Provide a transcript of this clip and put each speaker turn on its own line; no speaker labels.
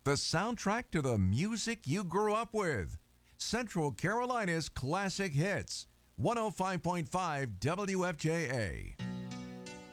the soundtrack to the music you grew up with. Central Carolina's classic hits. 105.5 WFJA.